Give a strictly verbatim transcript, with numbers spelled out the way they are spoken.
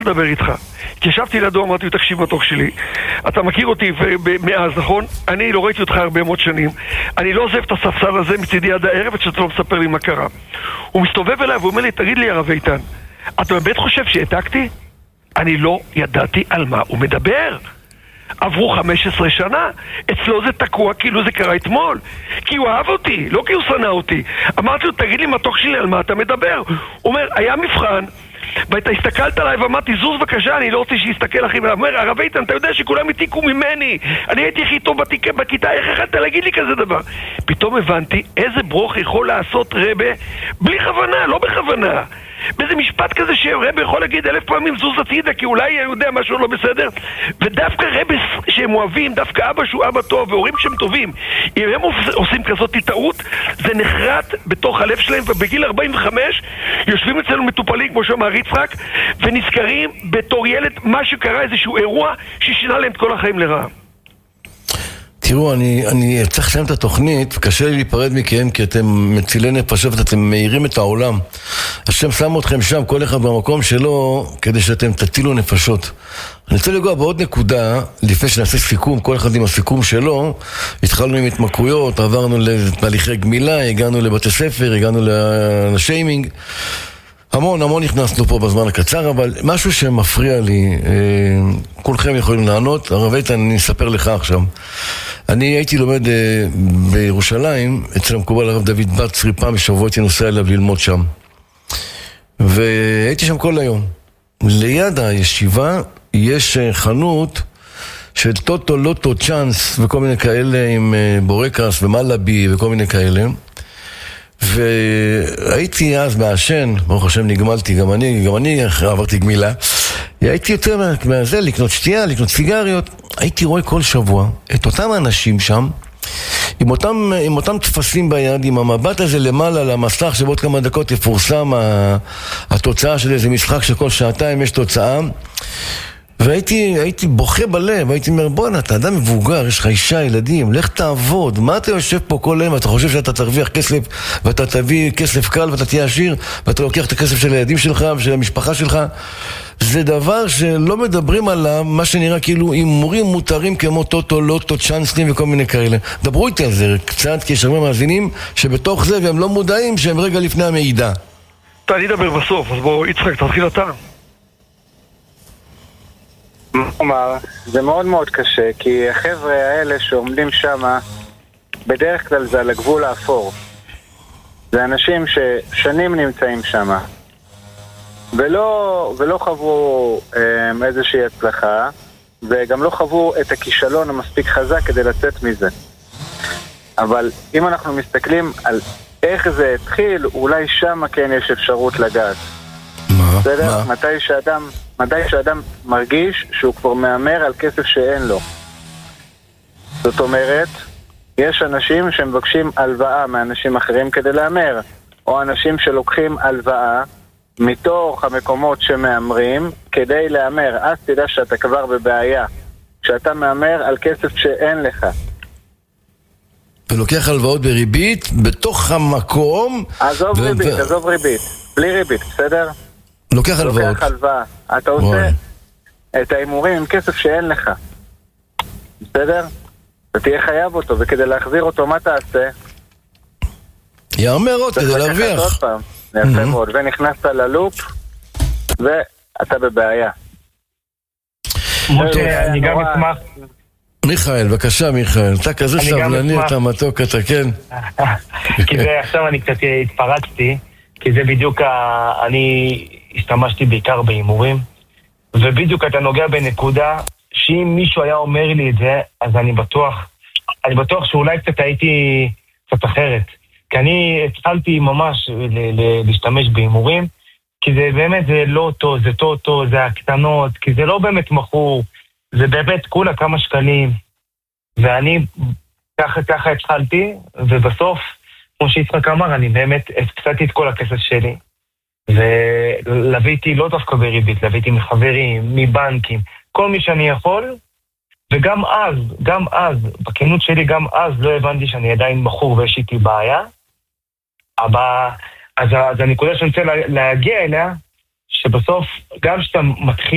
לדבר איתך. כי ישבתי לידו, אמרתי לו, תקשיב מתוק שלי, אתה מכיר אותי מאז, נכון? אני לא ראיתי אותך הרבה מאוד שנים, אני לא עוזב את הספסל הזה מצידי עד הערב עד שאתה לא מספר לי מה קרה. הוא מסתובב אליי ואומר לי, תגיד לי הרב איתן, אתה באמת חושב שהעתקתי? אני לא ידעתי על מה הוא מדבר. עברו חמש עשרה שנה, אצלו זה תקוע כאילו זה קרה אתמול, כי הוא אהב אותי, לא כי הוא שנא אותי. אמרתי לו, תגיד לי מתוק שלי, על מה אתה מדבר? הוא אומר, היה מבחן, ואתה הסתכלת עליי ואמרתי, זוז בבקשה, אני לא רוצה שיסתכל אחי. הוא אומר, הרב איתן, אתה יודע שכולם התיקו ממני, אני הייתי הכי טוב בתיק, בכיתה, איך יכולת להגיד לי כזה דבר? פתאום הבנתי איזה ברוך יכול לעשות רבה בלי כוונה, לא בכוונה. באיזה משפט כזה שרבה יכול להגיד אלף פעמים זוז הצידה, כי אולי הוא יודע משהו לא בסדר. ודווקא רבה שהם אוהבים, דווקא אבא שהוא אבא טוב והורים שהם טובים, אם הם עושים כזאת טעות, זה נחרט בתוך הלב שלהם. ובגיל ארבעים וחמש יושבים אצלנו מטופלים כמו שאמר יצחק, ונזכרים בתור ילד מה שקרה, איזשהו אירוע ששינה להם את כל החיים לרעה. תראו, אני, אני צריך לסיים את התוכנית, קשה לי להיפרד מכם, כי אתם מצילי נפשות, אתם מאירים את העולם. השם שם אתכם שם, כל אחד במקום שלו, כדי שאתם תטילו נפשות. אני רוצה לגוע בעוד נקודה, לפני שנעשה סיכום, כל אחד עם הסיכום שלו. התחלנו עם התמכרויות, עברנו לתהליכי גמילה, הגענו לבתי ספר, הגענו לשיימינג. המון, המון נכנסנו פה בזמן הקצר, אבל משהו שמפריע לי, אה, כולכם יכולים לענות. הרב איתן, אני אספר לך עכשיו. אני הייתי לומד אה, בירושלים, אצל המקובל הרב דוד בצרי, פעם בשבוע הייתי נוסע אליו ללמוד שם. והייתי שם כל היום. ליד הישיבה יש אה, חנות של טוטו, לוטו, צ'אנס וכל מיני כאלה עם אה, בורקס ומלאבי וכל מיני כאלה. והייתי אז מעשן, ברוך השם נגמלתי, גם אני, גם אני עברתי גמילה. הייתי יותר מהזה, לקנות שתייה, לקנות סיגריות. הייתי רואה כל שבוע את אותם האנשים שם, עם אותם, עם אותם תפסים ביד, עם המבט הזה למעלה למסך, שבעוד כמה דקות יפורסם התוצאה של איזה משחק שכל שעתיים יש תוצאה. והייתי הייתי בוכה בלב, הייתי אומר, בוא, אתה אדם מבוגר, יש לך אישה, ילדים, לך תעבוד, מה אתה יושב פה כל היום, אתה חושב שאתה תרוויח כסף, ואתה תביא כסף קל, ואתה תהיה עשיר, ואתה לוקח את הכסף של הילדים שלך, ושל המשפחה שלך. זה דבר שלא מדברים עליו, מה שנראה כאילו הימורים מותרים כמו טוטו, לוטו, צ'אנסים וכל מיני כאלה. דברו איתי על זה קצת, כי יש הרבה מאזינים שבתוך זה, והם לא מודעים שהם רגע לפני המידע. אני אדבר בסוף, אז בוא, יצחק, תתחיל אתה. כלומר, זה מאוד מאוד קשה, כי החבר'ה האלה שעומדים שם, בדרך כלל זה על הגבול האפור. זה אנשים ששנים נמצאים שם, ולא, ולא חוו אה, איזושהי הצלחה, וגם לא חוו את הכישלון המספיק חזק כדי לצאת מזה. אבל אם אנחנו מסתכלים על איך זה התחיל, אולי שם כן יש אפשרות לגעת. מה? בסדר? מה? מתי שאדם... מתי שאדם מרגיש שהוא כבר מאמר על כסף שאין לו. זאת אומרת, יש אנשים שמבקשים הלוואה מאנשים אחרים כדי לאמר, או אנשים שלוקחים הלוואה מתוך המקומות שמאמרים כדי לאמר. אז תדע שאתה כבר בבעיה, שאתה מאמר על כסף שאין לך. ולוקח הלוואות בריבית בתוך המקום. עזוב ו... ריבית, ו... עזוב ריבית, בלי ריבית, בסדר? לוקח הלוואות. לוקח הלוואה. אתה עושה את האימורים עם כסף שאין לך. בסדר? אתה תהיה חייב אותו, וכדי להחזיר אותו, מה תעשה? יאמר עוד כדי להרוויח. עוד פעם, יפה מאוד. ונכנסת ללופ, ואתה בבעיה. משה, אני גם אשמח. מיכאל, בבקשה מיכאל. אתה כזה סבלני, אתה מתוק, אתה כן. כי זה עכשיו אני קצת התפרצתי, כי זה בדיוק, אני השתמשתי בעיקר באימורים, ובדיוק אתה נוגע בנקודה שאם מישהו היה אומר לי את זה, אז אני בטוח, אני בטוח שאולי קצת הייתי קצת אחרת. כי אני התחלתי ממש להשתמש באימורים, כי זה באמת, זה לא אותו, זה טוטו, זה הקטנות, כי זה לא באמת מכור, זה באמת כולה כמה שקלים. ואני ככה ככה התחלתי, ובסוף, כמו שיצחק אמר, אני באמת הפסדתי את כל הכסף שלי, ולוויתי לא דווקא בריבית, לוויתי מחברים, מבנקים, כל מי שאני יכול, וגם אז, גם אז, בכנות שלי גם אז לא הבנתי שאני עדיין בחור ויש איתי בעיה, אבל אז, אז הנקודה שאני רוצה להגיע אליה, שבסוף גם שאתה מתחיל